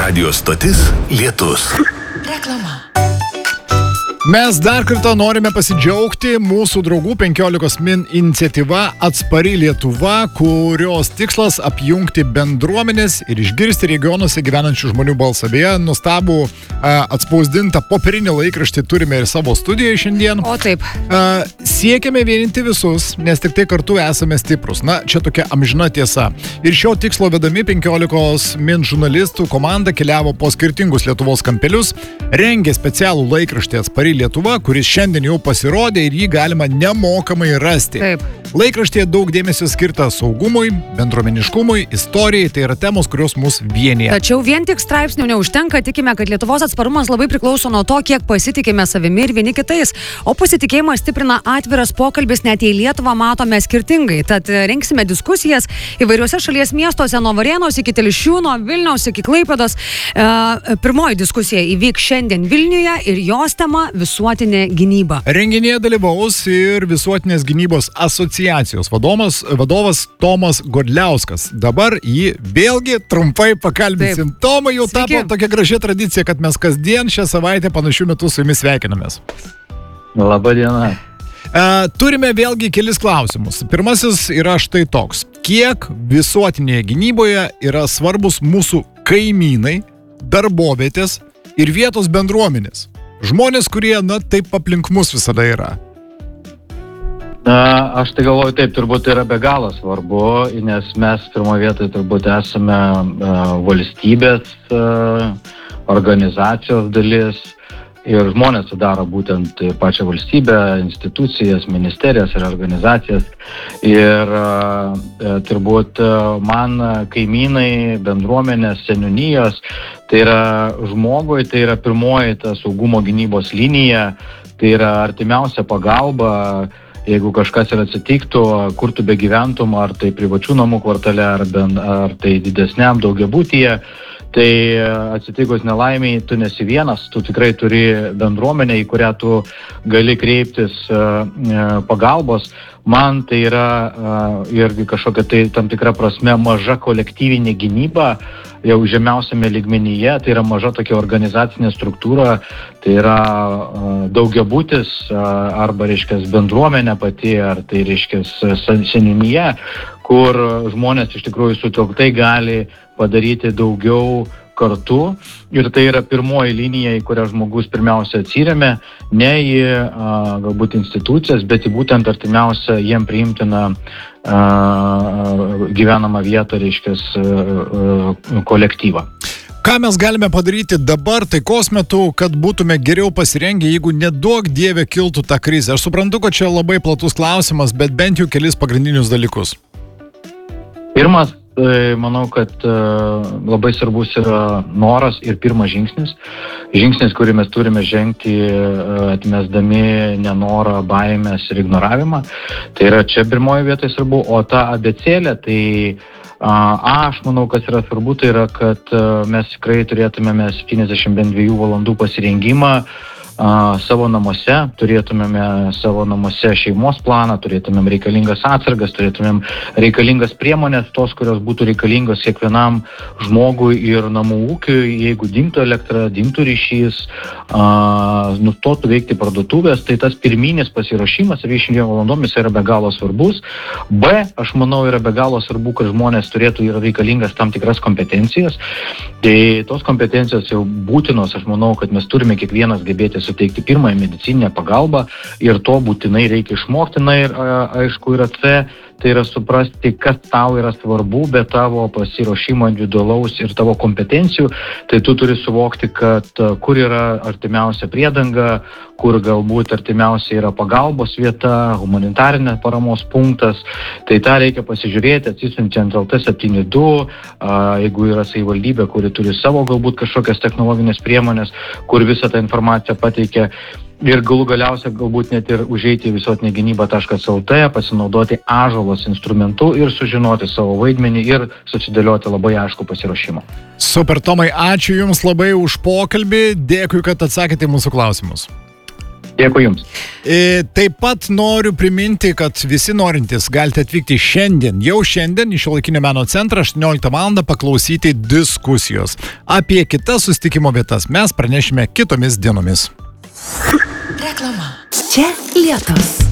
Radio stotis Lietus. Reklama. Mes dar kartą norime pasidžiaugti mūsų draugų 15 min iniciatyva Atspari Lietuva, kurios tikslas apjungti bendruomenės ir išgirsti regionuose gyvenančių žmonių balsą. Beje, nuostabų atspausdintą popierinį laikraštį turime ir savo studijoje šiandien. O taip. Siekiame vieninti visus, nes tik tai kartu esame stiprus. Na, čia tokia amžina tiesa. Ir šio tikslo vedami 15 min žurnalistų komanda keliavo po skirtingus Lietuvos kampelius, rengė specialų laikraštį Atspari Lietuva, kuris šiandien jau pasirodė ir jį galima nemokamai rasti. Taip. Laikraštyje daug dėmesio skirta saugumui, bendruomeniškumui, istorijai, tai yra temos, kurios mus vienyje. Tačiau vien tik straipsnių neužtenka, tikime, kad Lietuvos atsparumas labai priklauso nuo to, kiek pasitikime savimi ir vieni kitais. O pasitikėjimą stiprina atviras pokalbis, net jei Lietuvą matome skirtingai. Tad rinksime diskusijas įvairiuose šalies miestuose, nuo Varėnos iki Telšių, nuo Vilniaus iki Klaipėdos. Pirmoji diskusija įvyks šiandien Vilniuje ir jos tema visuotinė gynyba. Renginyje dalyvaus ir Visuotinės gynybos asociacijos vadovas Tomas Godliauskas. Dabar jį vėlgi trumpai pakalbėsim. Tomai, jau tapo tokia graži tradicija, kad mes kasdien šią savaitę panašių metų su jumis sveikinamės. Labą dieną. Turime vėlgi kelis klausimus. Pirmasis yra štai toks. Kiek visuotinėje gynyboje yra svarbus mūsų kaimynai, darbovietės ir vietos bendruomenės? Žmonės, kurie, taip aplink mus visada yra. Aš tai galvoju, taip, turbūt yra be galo svarbu, nes mes pirmoje vietoje turbūt esame valstybės organizacijos dalis ir žmonės sudaro būtent pačią valstybę, institucijas, ministerijas ir organizacijas. Ir turbūt man kaimynai, bendruomenės, seniūnijos, tai yra žmogui, tai yra pirmoji ta saugumo gynybos linija, tai yra artimiausia pagalba, jeigu kažkas ir atsitiktų, kur tu begyventum, ar tai privačių namų kvartale, ar tai didesniam daugiabutyje. Tai atsitikus nelaimiai, tu nesi vienas, tu tikrai turi bendruomenę, į kurią tu gali kreiptis pagalbos. Man tai yra irgi kažkokia tai tam tikra prasme maža kolektyvinė gynyba, jau žemiausiame lygmenyje, tai yra maža tokia organizacinė struktūra, tai yra daugiabutis arba, reiškia, bendruomenė pati, ar tai, reiškia, seniūnija, kur žmonės iš tikrųjų sutelktai gali padaryti daugiau kartu. Ir tai yra pirmoji linija, į kurią žmogus pirmiausia atsiremia, ne į galbūt institucijas, bet į būtent artimiausią jiem priimtiną gyvenamą vietą, reiškia, kolektyvą. Ką mes galime padaryti dabar taikos metu, kad būtume geriau pasirengę, jeigu neduok Dieve kiltų tą krizę? Aš suprantu, kad čia labai platus klausimas, bet bent jau kelis pagrindinius dalykus. Pirmas, manau, kad labai svarbus yra noras ir pirmas žingsnis. Žingsnis, kurį mes turime žengti, atmesdami nenorą, baimės ir ignoravimą. Tai yra čia pirmoje vietoje svarbu, o ta abėcėlė, tai aš manau, kas yra svarbu, tai yra, kad mes tikrai turėtumėme 72 valandų pasirengimą savo namuose, turėtumėme savo namuose šeimos planą, turėtumėm reikalingas atsargas, turėtumėm reikalingas priemonės, tos, kurios būtų reikalingos kiekvienam žmogui ir namų ūkiui, jeigu dingtų elektra, dingtų ryšys, nustotų veikti parduotuvės, tai tas pirminis pasiruošimas 72 valandomis yra be galo svarbus. B, aš manau, yra be galo svarbu, kad žmonės turėtų ir reikalingas tam tikras kompetencijas. Tai tos kompetencijos jau būtinos, aš manau, kad mes turime kiekvienas gebėti suteikti pirmąją medicininę pagalbą ir to būtinai reikia išmokti. Na ir aišku yra C, tai yra suprasti, kas tau yra svarbu, bet tavo pasiruošimo individualaus ir tavo kompetencijų, tai tu turi suvokti, kad kur yra artimiausia priedanga, kur galbūt artimiausia yra pagalbos vieta, humanitarinė paramos punktas, tai tą reikia pasižiūrėti, atsisiunčiant LT72, jeigu yra savivaldybė, kuri turi savo galbūt kažkokias technologinės priemonės, kur visą tą informaciją pateikia. Ir galiausia galbūt net ir užeiti į visuotinėgynyba.lt, pasinaudoti Ąžuolas instrumentu ir sužinoti savo vaidmenį ir susidėlioti labai aišku pasiruošimą. Super, Tomai, ačiū Jums labai už pokalbį, dėkui, kad atsakėte į mūsų klausimus. Dėkui Jums. Taip pat noriu priminti, kad visi norintys galite atvykti jau šiandien į Šiuolaikinio meno centrą 18 val. Paklausyti diskusijos. Apie kitas susitikimo vietas mes pranešime kitomis dienomis. Reklama. Čia Lietus.